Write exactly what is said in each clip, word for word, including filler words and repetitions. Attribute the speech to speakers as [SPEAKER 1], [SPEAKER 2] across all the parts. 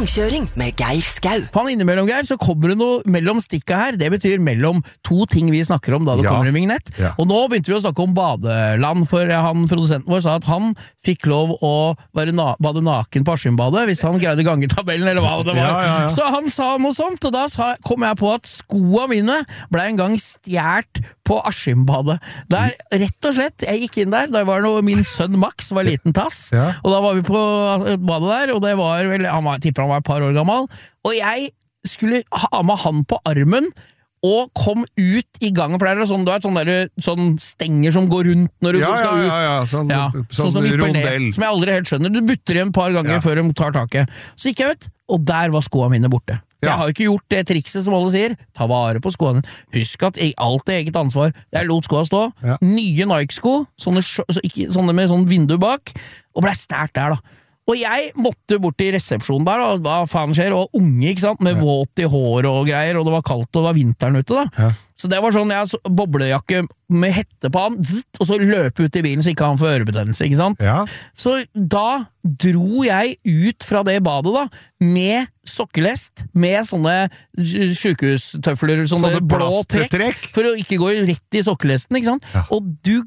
[SPEAKER 1] Langkjøring med Geir Skau.
[SPEAKER 2] Faen, innimellom, Geir, så kommer det noe mellom stikka her. Det betyr mellom to ting vi snakker om da det ja. kommer en vignett. Ja. Og nå begynte vi å snakke om badeland, for han, produsenten vår sa at han fikk lov å være na bade naken på Askimbadet hvis han greide gangetabellen, eller hva det var. Ja, ja, ja. Så han sa noe sånt, og da sa, kom jeg på at skoene mine ble en gang stjert på Askimbadet. Der, rett og slett, jeg gikk inn der, da var det min sønn Max, var liten tass, ja. og da var vi på badet der, og det var vel, han var, tipper han var et par år gammel, og jeg skulle ha med han på armen, og kom ut i gangen, for det er sånn, du vet, sånn, der, sånn stenger som går rundt når du
[SPEAKER 3] ja,
[SPEAKER 2] skal ut.
[SPEAKER 3] Ja, ja, ja, sånn,
[SPEAKER 2] ja, sånn, sånn rondell. Ned, som jeg aldri helt skjønner. Du bytter igjen et par ganger ja. før de tar taket. Så gikk jeg ut, og der var skoene mine borte. Ja. Jeg har ikke gjort det trikset som alle sier. Ta vare på skoene. Husk at alt er eget ansvar. Jeg lot skoene stå. Ja. Nye Nike-sko, sånne, sånne med sånn vindu bak, og ble stært der da. Og jeg måtte bort i resepsjonen der, og hva faen skjer, og unge, ikke sant, med ja. våt i hår og greier, og det var kaldt, og det var vinteren ute da. Ja. Så det var sånn, jeg så, boblejakke med hette på han, zzzt, og så løp ut i bilen, så ikke han får ørebetennelse, ikke sant? Ja. Så da dro jeg ut fra det badet da, med sokkelest, med sånne sykehustøfler, sånne, sånne blå trekk, for å ikke gå rett i sokkelesten, ikke sant? Ja. Og du,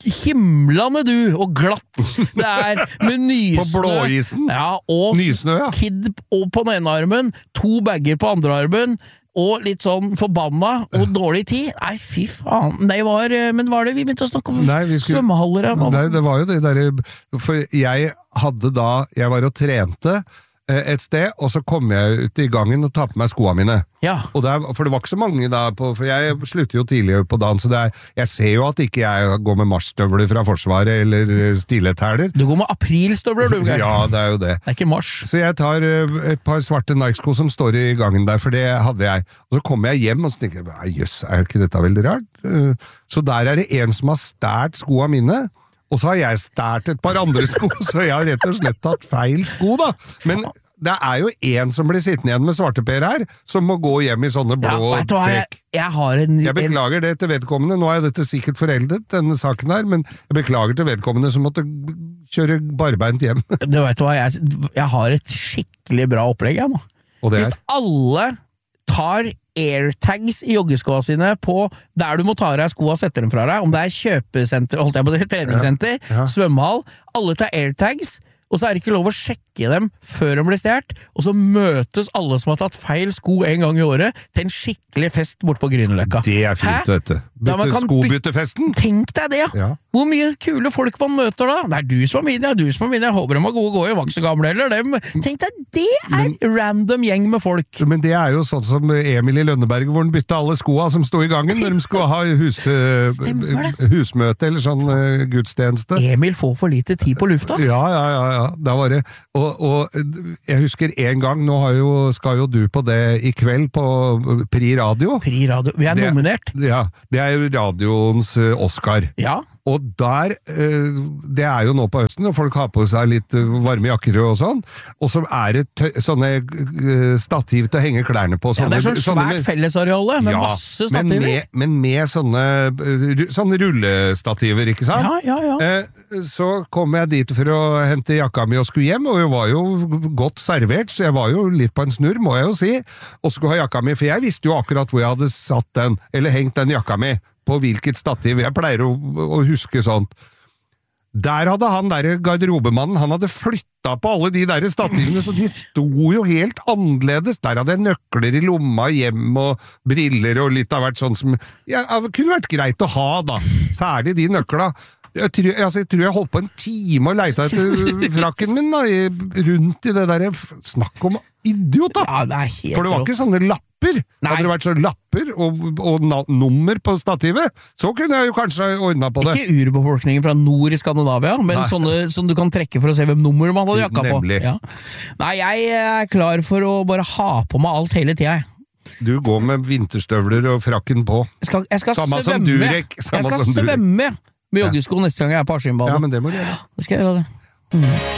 [SPEAKER 2] himlane du, og glatt det er, med nysnø.
[SPEAKER 3] På blåisen?
[SPEAKER 2] Ja, og
[SPEAKER 3] nysnø, ja.
[SPEAKER 2] Kid på den ene armen, to bager på andre armen, og litt sånn forbanna, og dårlig tid. Nei, fy faen. Nei, var, men var det vi begynte å snakke om?
[SPEAKER 3] Nei, vi skulle, svømmehaller? Nei, det var jo det der, for jeg hadde da, jeg var og trente, et sted, og så kom jeg ut i gangen og tar på meg skoene mine. Ja. Og der, for det var ikke så mange da, på, for jeg slutter jo tidligere på dagen, så det er, jeg ser jo at ikke jeg går med marsstøvler fra Forsvaret, eller stiletthæler.
[SPEAKER 2] Du går med aprilstøvler, du, Geir.
[SPEAKER 3] Ja, det er jo det.
[SPEAKER 2] Det er ikke mars.
[SPEAKER 3] Så jeg tar et par svarte Nike-sko som står i gangen der, for det hadde jeg. Og så kommer jeg hjem, og så tenker jeg, jøss, er ikke dette veldig rart? Så der er det en som har stært skoene mine, og så har jeg stært et par andre sko, så jeg har rett og slett tatt feil sko da. Men det er jo en som blir sittende igjen med svarteper her, som må gå hjem i sånne blå
[SPEAKER 2] ja, trekk. Jeg, jeg har en...
[SPEAKER 3] Jeg beklager det til vedkommende, nå er dette sikkert foreldet, denne saken her, men jeg beklager til vedkommende som måtte kjøre barbeint hjem.
[SPEAKER 2] Du vet hva, jeg, jeg har et skikkelig bra opplegg jeg nå.
[SPEAKER 3] Og det er?
[SPEAKER 2] Hvis alle tar airtags i joggeskoene sine på der du må ta deg skoene og sette dem fra deg, om det er kjøpesenter, holdt jeg på det, treningssenter, ja, ja. svømmehall, alle tar airtags, og så er det ikke lov å sjekke dem før de blir stjert, og så møtes alle som har tatt feil sko en gang i året til en skikkelig fest bort på Grünerløkka.
[SPEAKER 3] Det er fint, vet du. Bytte, skobyttefesten.
[SPEAKER 2] Tenk deg det, ja. Hvor mye kule folk man møter da? Det er du som er min, det er du som er min, jeg håper de har gode gå i vokse gamle, eller dem. Tenk deg, det er men, random gjeng med folk.
[SPEAKER 3] Men det er jo sånn som Emil i Lønneberg, hvor han bytte alle skoene som stod i gangen, når de skulle ha hus, husmøte eller sånn uh, gudstjeneste.
[SPEAKER 2] Emil får for lite tid på lufta.
[SPEAKER 3] Ja, ja, ja, ja. Da var det, og, og jeg husker en gang, nå har jo, skal jo du på det i kveld på Pri Radio.
[SPEAKER 2] Pri Radio, vi er det, nominert.
[SPEAKER 3] Ja, det er jo radioens Oscar.
[SPEAKER 2] Ja.
[SPEAKER 3] Og der, det er jo nå på høsten, og folk har på seg litt varme jakker og sånn, og så er det sånne stativ til å henge klærne på.
[SPEAKER 2] Sånne, ja, det er sånn svært med, fellesareale, med ja, masse stativer.
[SPEAKER 3] Men med, men med sånne, sånne rullestativer, ikke sant?
[SPEAKER 2] Ja, ja, ja.
[SPEAKER 3] Så kom jeg dit for å hente jakka mi og skulle hjem, og jeg var jo godt servert, så jeg var jo litt på en snurr, må jeg jo si, og skulle ha jakka mi, for jeg visste jo akkurat hvor jeg hadde satt den, eller hengt den jakka mi, på hvilket stativ, jeg pleier å, å huske sånt. Der hadde han der garderobemannen, han hadde flyttet på alle de der stativene, så de sto jo helt annerledes. Der hadde jeg nøkler i lomma, hjem og briller og litt av hvert sånn som, ja, det kunne vært greit å ha da, særlig de nøkla. Jeg tror, altså, jeg tror jeg holdt på en time og leita etter frakken min da, rundt i det der, snakk om idiot da.
[SPEAKER 2] Ja, det er helt
[SPEAKER 3] for det var ikke sånne lapper. Nei. Hadde det vært så lapper og, og nummer på stativet, så kunne jeg jo kanskje ordnet på det.
[SPEAKER 2] Ikke urbefolkningen fra nord i Skandinavia, men Nei. sånne som du kan trekke for å se hvem nummer man hadde jakka på.
[SPEAKER 3] Nemlig.
[SPEAKER 2] Ja. Nei, jeg er klar for å bare ha på meg alt hele tida.
[SPEAKER 3] Du går med vinterstøvler og frakken på.
[SPEAKER 2] Jeg skal, jeg skal
[SPEAKER 3] Samme
[SPEAKER 2] svømme.
[SPEAKER 3] som Durek. Samme
[SPEAKER 2] jeg skal
[SPEAKER 3] som
[SPEAKER 2] svømme med joggesko neste gang jeg er på Askimbadet.
[SPEAKER 3] Ja, men det må du gjøre.
[SPEAKER 2] Da skal jeg gjøre det. Mm.